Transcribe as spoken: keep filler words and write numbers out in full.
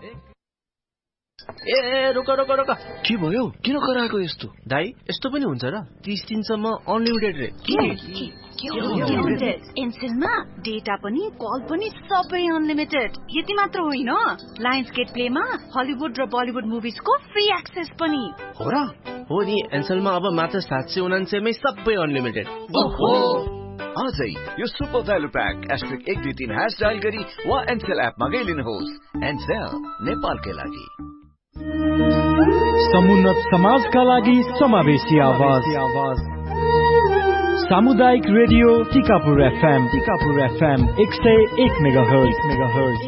ए रोक रोक रोक के भयो? किन कराएको यस्तो? दाइ यस्तो पनि हुन्छ र? तीस दिनसम्म अनलिमिटेड रे एनसेलमा डेटा पनि कल पनि सबै अनलिमिटेड। यति मात्र होइन, लायन्स गेट प्लेमा हलिउड र बलिउड मुभिजको फ्री एक्सेस पनि हो र? हो नि, एनसेलमा अब मात्र सात सय उनान्सयमै सबै अनलिमिटेड। आजै यो सुपर भ्यालु प्याक एस्ट्रिक एक दुई तीन ह्यास डायल गरी वा एनसेल एपमा गइलिनुहोस्। एनसेल नेपालकै लागि। समुन्नत समाजका लागि समावेशी आवाज। सामुदायिक radio Tikapur FM Tikapur FM एक सय एक मेगाहर्ज मेगाहर्ज